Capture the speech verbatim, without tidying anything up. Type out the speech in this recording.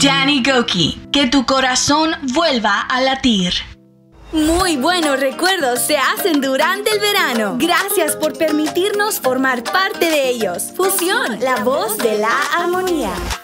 Danny Gokey, que tu corazón vuelva a latir. Muy buenos recuerdos se hacen durante el verano. Gracias por permitirnos formar parte de ellos. Fusión, la voz de la armonía.